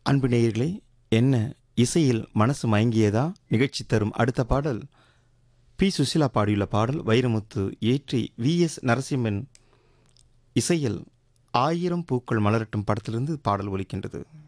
அன்பு நேயர்களே, என்ன இசையில் மனசு மயங்கியதா? நிகழ்ச்சி தரும் அடுத்த பாடல் பி. சுசீலா பாடியுள்ள பாடல். வைரமுத்து இயற்றி வி.எஸ். நரசிம்மன் இசையில் ஆயிரம் பூக்கள் மலரட்டும் படத்திலிருந்து பாடல் ஒலிக்கின்றது.